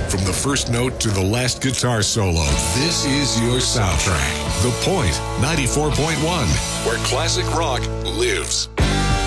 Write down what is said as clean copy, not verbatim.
From the first note to the last guitar solo, this is your soundtrack. The Point 94.1, where classic rock lives.